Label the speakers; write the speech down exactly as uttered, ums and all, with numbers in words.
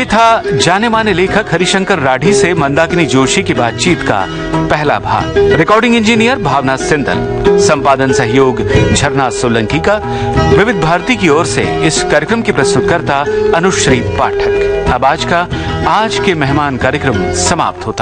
Speaker 1: था जाने माने लेखक हरिशंकर राठी से मंदाकिनी जोशी की बातचीत का पहला भाग। रिकॉर्डिंग इंजीनियर भावना सिंदल, संपादन सहयोग झरना सोलंकी का। विविध भारती की ओर से इस कार्यक्रम की प्रस्तुतकर्ता अनुश्री पाठक। अब आज का आज के मेहमान कार्यक्रम समाप्त होता है।